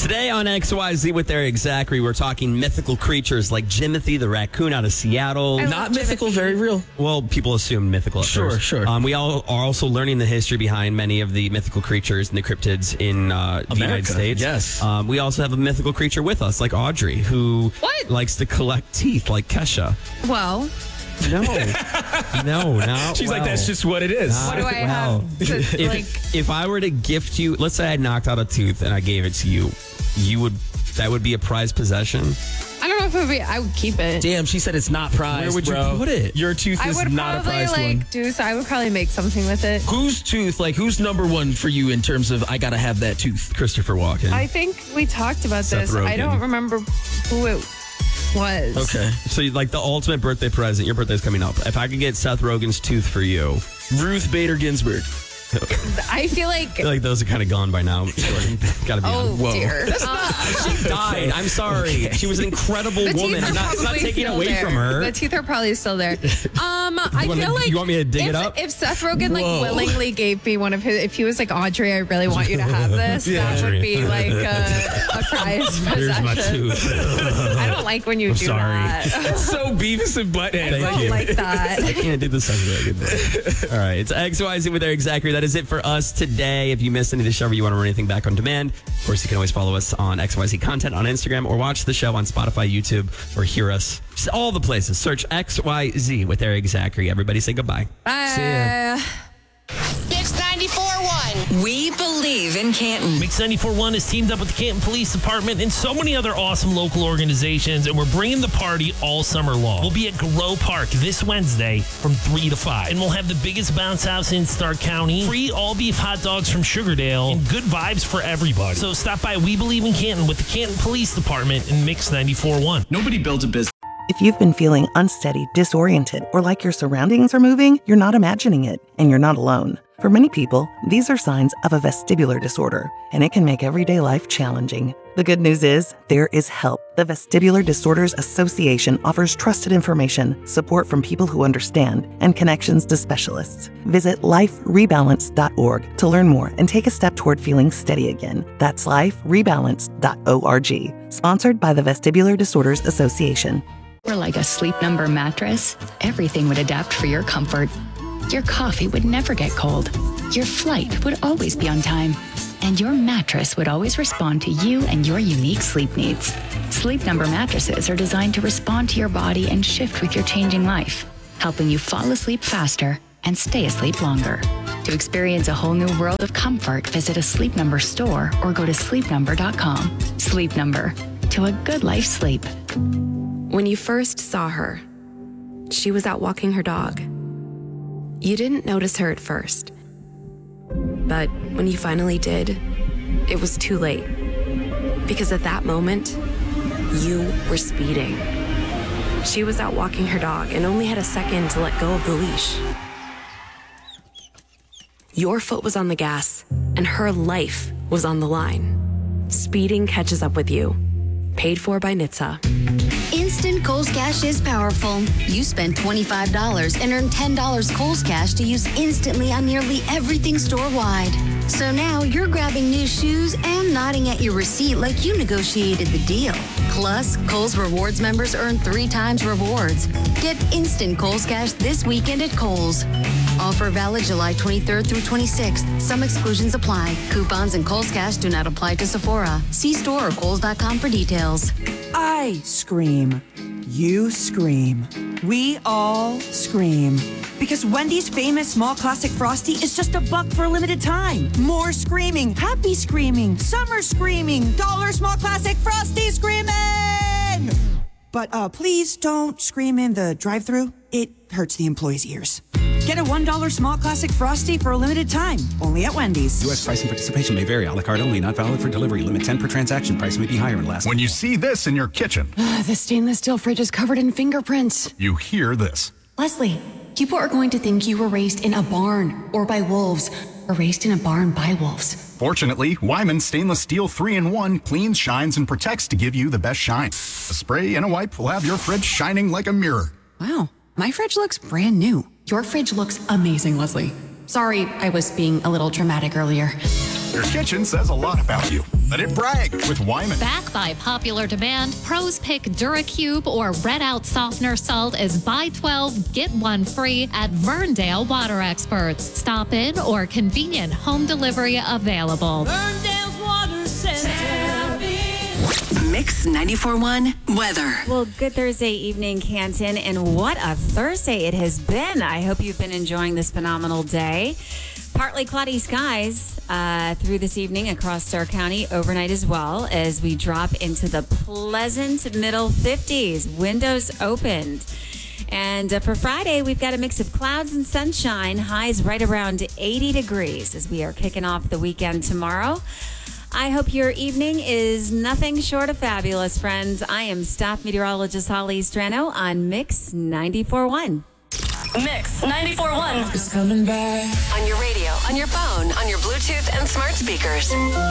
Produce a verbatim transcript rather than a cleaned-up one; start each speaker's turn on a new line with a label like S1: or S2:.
S1: Today on X Y Z with Eric Zachary, we're talking mythical creatures like Jimothy the raccoon out of Seattle.
S2: I
S3: Not mythical,
S2: Jimothy.
S3: very real.
S1: Well, people assume mythical at
S3: Sure,
S1: first.
S3: sure.
S1: Um, we all are also learning the history behind many of the mythical creatures and the cryptids in uh, the United States.
S3: Yes.
S1: Um, we also have a mythical creature with us, like Audrey, who
S2: What?
S1: likes to collect teeth, like Kesha.
S2: Well,
S1: No, no, no.
S3: She's like, that's just what it is.
S2: what do I
S1: Wow.
S2: have to,
S1: If,
S2: like...
S1: if I were to gift you, let's say I knocked out a tooth and I gave it to you, you would, that would be a prized possession?
S2: I don't know if it would be... I would keep it.
S3: Damn, she said it's not prized,
S1: Where would you
S3: bro.
S1: put it?
S3: Your tooth
S2: I
S3: is
S2: would
S3: not a
S2: probably,
S3: prized
S2: like,
S3: one.
S2: do... So I would probably make something with it.
S3: Whose tooth, like, who's number one for you in terms of I gotta have that tooth?
S1: Christopher Walken.
S2: I think we talked about
S1: Seth
S2: this. I
S1: Rogen.
S2: don't remember who it was.
S3: Okay.
S1: So, like, the ultimate birthday present, your birthday's coming up. If I could get Seth Rogen's tooth for you,
S3: Ruth Bader Ginsburg.
S2: I feel like...
S1: I feel like those are kind of gone by now. Gotta be
S2: Oh,
S1: honest.
S3: Whoa.
S2: dear. Uh,
S1: She died. I'm sorry. She was an incredible
S2: the
S1: woman.
S2: teeth
S1: I'm
S2: are
S1: not, it's not
S2: probably
S1: taking
S2: still
S1: away
S2: there.
S1: from her.
S2: The teeth are probably still there. Um, I
S1: You wanna-
S2: feel like
S1: you want me to dig
S2: if,
S1: it up?
S2: If Seth Rogen like
S3: Whoa.
S2: willingly gave me one of his, if he was like Audrey, I really want you to have this.
S3: Yeah.
S2: That would be
S1: Audrey.
S2: like a, a prized
S1: Here's
S2: possession.
S1: my tooth.
S2: I don't like when you
S1: I'm
S2: do
S1: sorry.
S2: that.
S3: It's so Beavis and Butthead.
S2: I
S1: Thank
S2: don't
S1: you.
S2: like that.
S1: I can't do this very good. All right, it's X Y Z with Eric Zachary. That is it for us today. If you missed any of the show or you want to run anything back on demand, of course, you can always follow us on X Y Z Content on Instagram or watch the show on Spotify, YouTube, or hear us. Just all the places. Search X Y Z with Eric Zachary. Everybody say goodbye.
S2: Bye.
S4: Mix ninety-four point one.
S5: We believe in Canton.
S6: Mix ninety-four point one has teamed up with the Canton Police Department and so many other awesome local organizations, and we're bringing the party all summer long. We'll be at Grow Park this Wednesday from three to five, and we'll have the biggest bounce house in Stark County, free all-beef hot dogs from Sugardale, and good vibes for everybody. So stop by We Believe in Canton with the Canton Police Department and Mix ninety-four point one.
S7: Nobody builds a business.
S8: If you've been feeling unsteady, disoriented, or like your surroundings are moving, you're not imagining it, and you're not alone. For many people, these are signs of a vestibular disorder, and it can make everyday life challenging. The good news is, there is help. The Vestibular Disorders Association offers trusted information, support from people who understand, and connections to specialists. Visit life rebalance dot org to learn more and take a step toward feeling steady again. That's life rebalance dot org. Sponsored by the Vestibular Disorders Association.
S9: Or like a Sleep Number mattress, everything would adapt for your comfort. Your coffee would never get cold. Your flight would always be on time. And your mattress would always respond to you and your unique sleep needs. Sleep Number mattresses are designed to respond to your body and shift with your changing life, helping you fall asleep faster and stay asleep longer. To experience a whole new world of comfort, visit a Sleep Number store or go to sleep number dot com. Sleep Number, to a good life sleep.
S10: When you first saw her, she was out walking her dog. You didn't notice her at first. But when you finally did, it was too late. Because at that moment, you were speeding. She was out walking her dog and only had a second to let go of the leash. Your foot was on the gas, and her life was on the line. Speeding catches up with you. Paid for by N H T S A.
S11: Instant Kohl's Cash is powerful. You spend twenty-five dollars and earn ten dollars Kohl's Cash to use instantly on nearly everything store-wide. So now you're grabbing new shoes and nodding at your receipt like you negotiated the deal. Plus, Kohl's Rewards members earn three times rewards. Get instant Kohl's Cash this weekend at Kohl's. Offer valid July twenty-third through twenty-sixth. Some exclusions apply. Coupons and Kohl's Cash do not apply to Sephora. See store or kohls dot com for details.
S12: I scream. You scream. We all scream. Because Wendy's famous small classic Frosty is just a buck for a limited time. More screaming, happy screaming, summer screaming, dollar small classic Frosty screaming! But uh, please don't scream in the drive-thru. It hurts the employees' ears. Get a one dollar small classic Frosty for a limited time. Only at Wendy's.
S7: U S price and participation may vary. A la carte only. Not valid for delivery. Limit ten per transaction. Price may be higher in last.
S13: When you see this in your kitchen,
S14: The stainless steel fridge is covered in fingerprints.
S13: you hear this.
S14: Leslie, people are going to think you were raised in a barn or by wolves, or raised in a barn by wolves.
S13: Fortunately, Wyman Stainless Steel three in one cleans, shines, and protects to give you the best shine. A spray and a wipe will have your fridge shining like a mirror.
S14: Wow, my fridge looks brand new. Your fridge looks amazing, Leslie. Sorry, I was being a little dramatic earlier.
S13: Your kitchen says a lot about you. Let it brag with Wyman.
S15: Back by popular demand, pros pick DuraCube or Red Out Softener Salt as buy twelve, get one free at Verndale Water Experts. Stop in or convenient home delivery available.
S16: Verndale's Water Center.
S5: Mix ninety-four point one weather.
S17: Well, good Thursday evening, Canton, and what a Thursday it has been. I hope you've been enjoying this phenomenal day. Partly cloudy skies uh, through this evening across Stark County, overnight as well, as we drop into the pleasant middle fifties. Windows opened. And uh, for Friday, we've got a mix of clouds and sunshine, highs right around eighty degrees as we are kicking off the weekend tomorrow. I hope your evening is nothing short of fabulous, friends. I am staff meteorologist Holly Strano on Mix ninety-four point one.
S5: Mix ninety-four point one.
S16: It's coming back.
S5: On your radio, on your phone, on your Bluetooth and smart speakers.